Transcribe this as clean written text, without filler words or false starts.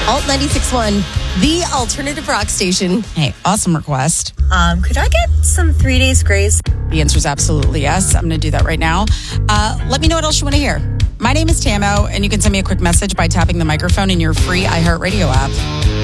Alt 96.1, the alternative rock station. Hey, awesome request. Could I get some 3 days grace? The answer is absolutely yes. I'm going to do that right now. Let me know what else you want to hear. My name is Tamo, and you can send me a quick message by tapping the microphone in your free iHeartRadio app.